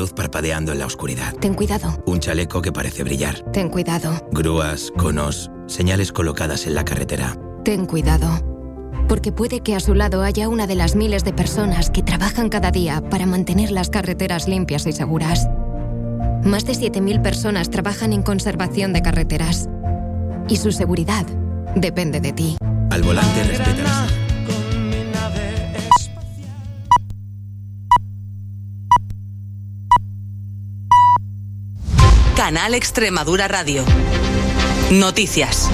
luz parpadeando en la oscuridad. Ten cuidado. Un chaleco que parece brillar. Ten cuidado. Grúas, conos, señales colocadas en la carretera. Ten cuidado. Porque puede que a su lado haya una de las miles de personas que trabajan cada día para mantener las carreteras limpias y seguras. Más de 7.000 personas trabajan en conservación de carreteras. Y su seguridad depende de ti. Al volante respétalas. Canal Extremadura Radio. Noticias.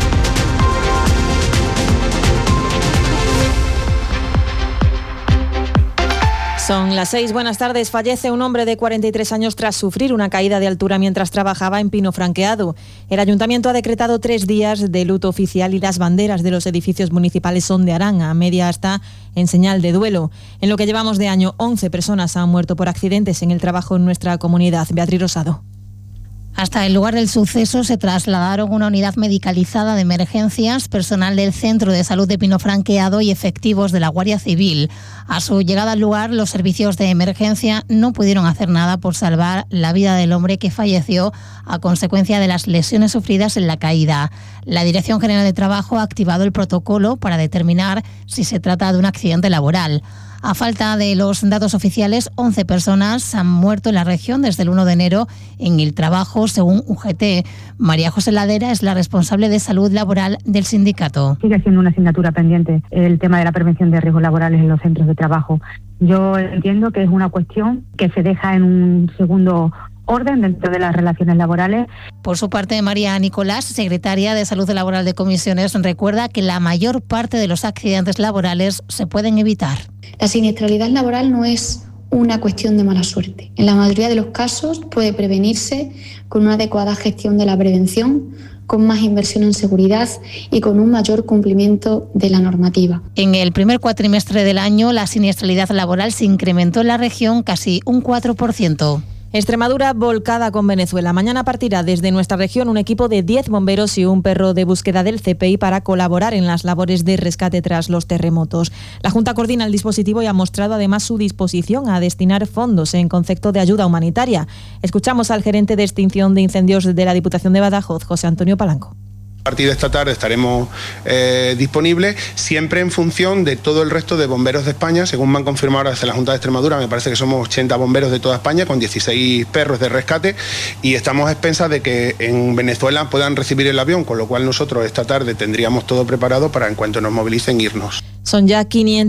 Son las 6. Buenas tardes. Fallece un hombre de 43 años tras sufrir una caída de altura mientras trabajaba en Pino Franqueado. El Ayuntamiento ha decretado 3 días de luto oficial y las banderas de los edificios municipales ondearán a media asta en señal de duelo. En lo que llevamos de año, 11 personas han muerto por accidentes en el trabajo en nuestra comunidad. Beatriz Rosado. Hasta el lugar del suceso se trasladaron una unidad medicalizada de emergencias, personal del Centro de Salud de Pino Franqueado y efectivos de la Guardia Civil. A su llegada al lugar, los servicios de emergencia no pudieron hacer nada por salvar la vida del hombre que falleció a consecuencia de las lesiones sufridas en la caída. La Dirección General de Trabajo ha activado el protocolo para determinar si se trata de un accidente laboral. A falta de los datos oficiales, 11 personas han muerto en la región desde el 1 de enero en el trabajo, según UGT. María José Ladera es la responsable de salud laboral del sindicato. Sigue siendo una asignatura pendiente el tema de la prevención de riesgos laborales en los centros de trabajo. Yo entiendo que es una cuestión que se deja en un segundo orden dentro de las relaciones laborales. Por su parte, María Nicolás, secretaria de Salud Laboral de Comisiones, recuerda que la mayor parte de los accidentes laborales se pueden evitar. La siniestralidad laboral no es una cuestión de mala suerte. En la mayoría de los casos puede prevenirse con una adecuada gestión de la prevención, con más inversión en seguridad y con un mayor cumplimiento de la normativa. En el primer cuatrimestre del año, la siniestralidad laboral se incrementó en la región casi un 4%. Extremadura volcada con Venezuela. Mañana partirá desde nuestra región un equipo de 10 bomberos y un perro de búsqueda del CPI para colaborar en las labores de rescate tras los terremotos. La Junta coordina el dispositivo y ha mostrado además su disposición a destinar fondos en concepto de ayuda humanitaria. Escuchamos al gerente de extinción de incendios de la Diputación de Badajoz, José Antonio Palanco. A partir de esta tarde estaremos disponibles, siempre en función de todo el resto de bomberos de España. Según me han confirmado ahora desde la Junta de Extremadura, me parece que somos 80 bomberos de toda España con 16 perros de rescate y estamos a expensas de que en Venezuela puedan recibir el avión, con lo cual nosotros esta tarde tendríamos todo preparado para en cuanto nos movilicen irnos. Son ya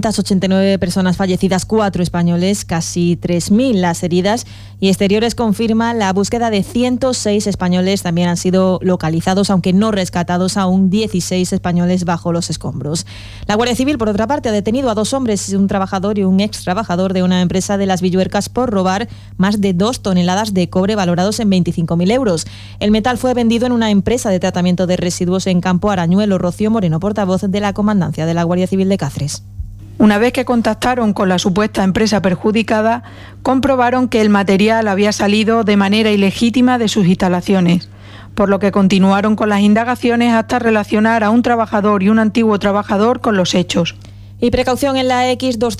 589 personas fallecidas, 4 españoles, casi 3.000 las heridas y Exteriores confirma la búsqueda de 106 españoles. También han sido localizados, aunque no rescatados aún, 16 españoles bajo los escombros. La Guardia Civil, por otra parte, ha detenido a 2 hombres, un trabajador y un ex trabajador de una empresa de Las Villuercas por robar más de 2 toneladas de cobre valorados en 25.000 euros. El metal fue vendido en una empresa de tratamiento de residuos en Campo Arañuelo. Rocío Moreno, portavoz de la Comandancia de la Guardia Civil de Cáceres. Una vez que contactaron con la supuesta empresa perjudicada, comprobaron que el material había salido de manera ilegítima de sus instalaciones, por lo que continuaron con las indagaciones hasta relacionar a un trabajador y un antiguo trabajador con los hechos. Y precaución en la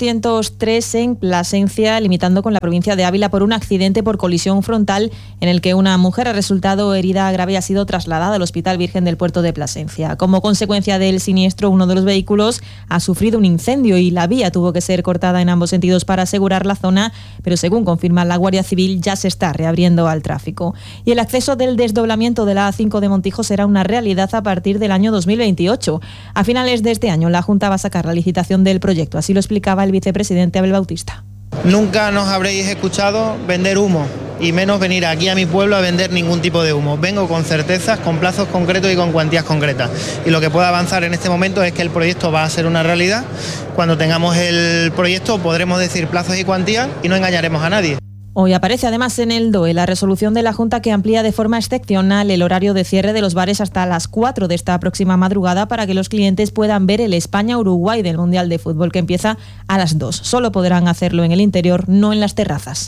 X203 en Plasencia, limitando con la provincia de Ávila por un accidente por colisión frontal en el que una mujer ha resultado herida grave y ha sido trasladada al Hospital Virgen del Puerto de Plasencia. Como consecuencia del siniestro, uno de los vehículos ha sufrido un incendio y la vía tuvo que ser cortada en ambos sentidos para asegurar la zona, pero según confirma la Guardia Civil ya se está reabriendo al tráfico. Y el acceso del desdoblamiento de la A5 de Montijo será una realidad a partir del año 2028. A finales de este año la Junta va a sacar la licitación del proyecto, así lo explicaba el vicepresidente Abel Bautista. Nunca nos habréis escuchado vender humo y menos venir aquí a mi pueblo a vender ningún tipo de humo. Vengo con certezas, con plazos concretos y con cuantías concretas. Y lo que puedo avanzar en este momento es que el proyecto va a ser una realidad. Cuando tengamos el proyecto podremos decir plazos y cuantías y no engañaremos a nadie. Hoy aparece además en el DOE la resolución de la Junta que amplía de forma excepcional el horario de cierre de los bares hasta las 4 de esta próxima madrugada para que los clientes puedan ver el España-Uruguay del Mundial de Fútbol que empieza a las 2. Solo podrán hacerlo en el interior, no en las terrazas.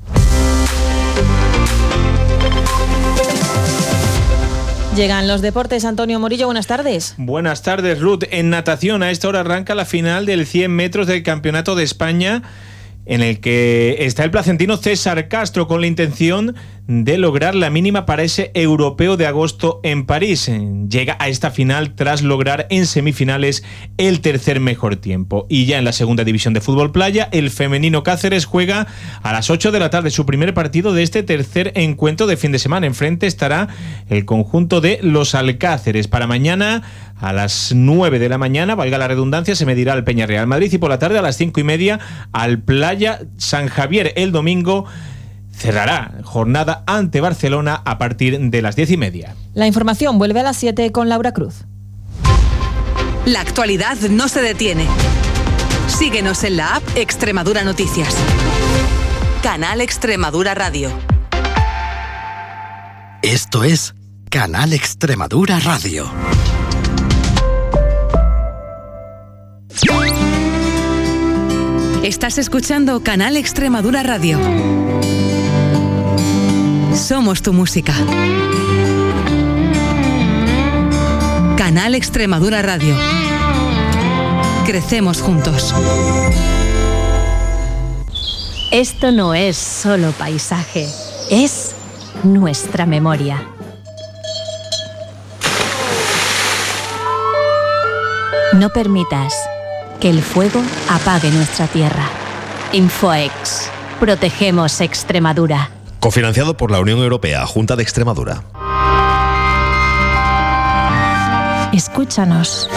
Llegan los deportes. Antonio Morillo, buenas tardes. Buenas tardes, Ruth. En natación a esta hora arranca la final del 100 metros del Campeonato de España en el que está el placentino César Castro con la intención de lograr la mínima para ese europeo de agosto en París. Llega a esta final tras lograr en semifinales el tercer mejor tiempo. Y ya en la segunda división de fútbol playa, el femenino Cáceres juega a las 8 de la tarde su primer partido de este tercer encuentro de fin de semana. Enfrente estará el conjunto de los Alcáceres. Para mañana a las 9 de la mañana, valga la redundancia, se medirá al Peñarreal Madrid y por la tarde a las 5:30 al Playa San Javier. El domingo cerrará jornada ante Barcelona a partir de las 10:30. La información vuelve a las 7 con Laura Cruz. La actualidad no se detiene. Síguenos en la app Extremadura Noticias. Canal Extremadura Radio. Esto es Canal Extremadura Radio. Estás escuchando Canal Extremadura Radio. Somos tu música. Canal Extremadura Radio. Crecemos juntos. Esto no es solo paisaje, es nuestra memoria. No permitas que el fuego apague nuestra tierra. Infoex. Protegemos Extremadura. Cofinanciado por la Unión Europea, Junta de Extremadura. Escúchanos.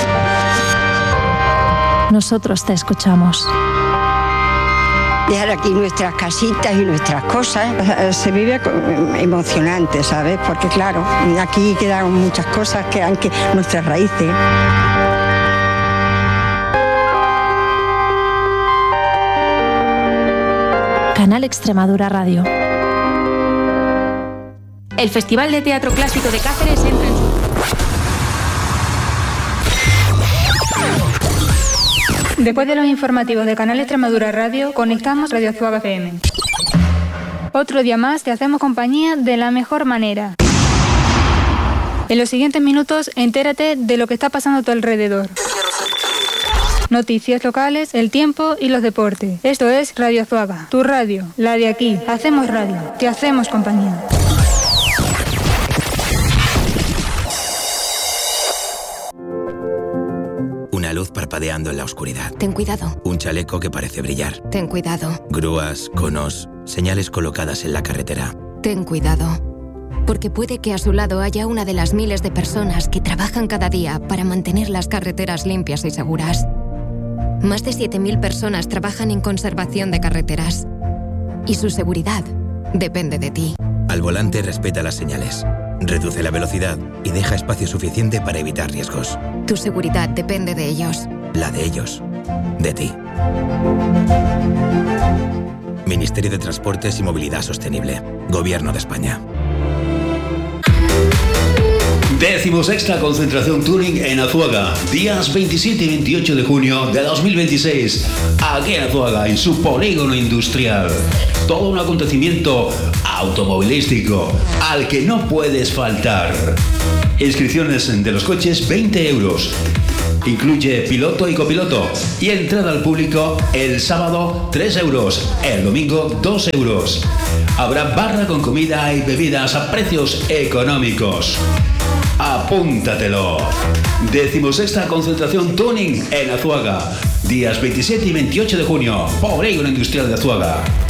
Nosotros te escuchamos. Dejar aquí nuestras casitas y nuestras cosas. Se vive emocionante, ¿sabes? Porque claro, aquí quedaron muchas cosas que aunque nuestras raíces. Canal Extremadura Radio. El Festival de Teatro Clásico de Cáceres entra en su... Después de los informativos de Canal Extremadura Radio, conectamos Radio Azuaga FM. Otro día más te hacemos compañía de la mejor manera. En los siguientes minutos, entérate de lo que está pasando a tu alrededor. Noticias locales, el tiempo y los deportes. Esto es Radio Azuaga, tu radio, la de aquí. Hacemos radio, te hacemos compañía. Una luz parpadeando en la oscuridad. Ten cuidado. Un chaleco que parece brillar. Ten cuidado. Grúas, conos, señales colocadas en la carretera. Ten cuidado. Porque puede que a su lado haya una de las miles de personas que trabajan cada día para mantener las carreteras limpias y seguras. Más de 7.000 personas trabajan en conservación de carreteras. Y su seguridad depende de ti. Al volante respeta las señales. Reduce la velocidad y deja espacio suficiente para evitar riesgos. Tu seguridad depende de ellos. La de ellos. De ti. Ministerio de Transportes y Movilidad Sostenible. Gobierno de España. 16ª concentración Tuning en Azuaga, días 27 y 28 de junio de 2026, aquí en Azuaga, en su polígono industrial. Todo un acontecimiento automovilístico al que no puedes faltar. Inscripciones de los coches 20 euros. Incluye piloto y copiloto. Y entrada al público el sábado 3 euros, el domingo 2 euros. Habrá barra con comida y bebidas a precios económicos. Apúntatelo. 16ª concentración Tuning en Azuaga, días 27 y 28 de junio, polígono industrial de Azuaga.